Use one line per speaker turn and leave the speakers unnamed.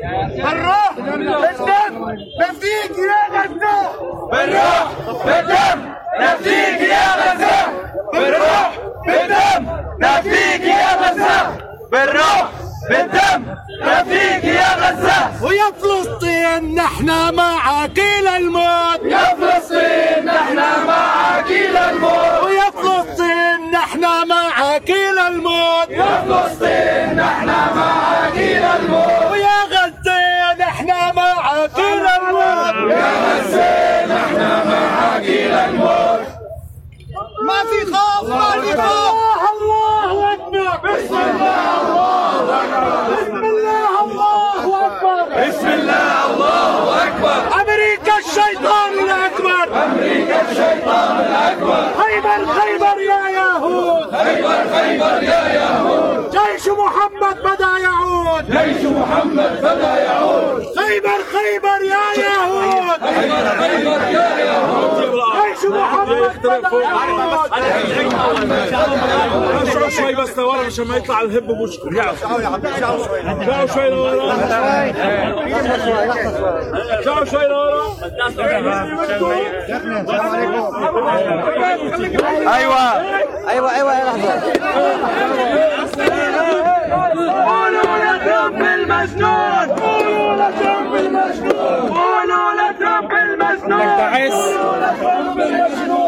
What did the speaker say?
بالروح بالدم نفديك يا غزة. بالروح بالدم نفديك يا غزة. بالروح بالدم نفديك يا غزة. بالروح بالدم نفديك يا غزة. ويا فلسطين نحن معك إلى الموت. يا فلسطين نحن معك إلى الموت. ويا فلسطين نحن معك إلى الموت. يا فلسطين نحن معك إلى الموت. ويا غزة نحن معك إلى الموت. يا غزة نحن معك إلى الموت. ما في خوف ما في خوف. الله أكبر. بسم الله الله أكبر. بسم الله الله أكبر. بسم الله الله أكبر. أمريكا الشيطان الأكبر. أمريكا الشيطان الأكبر. خيبر خيبر يا يهود. خيبر خيبر يا يهود. جيش محمد بدا يعود. جيش محمد بدا يعود. خيبر خيبر يا يهود. خيبر خيبر يا يهود. جيش محمد بدا يعود.
ارجعوا شوي بس لورا عشان ما يطلع الهب مشكل. ارجعوا شوي لورا. ارجعوا شوي لورا.
ايوه ايوه ايوه لحظه. قولوا لترامب المجنون. قولوا لترامب المجنون. قولوا لترامب المجنون. قولوا لترامب المجنون.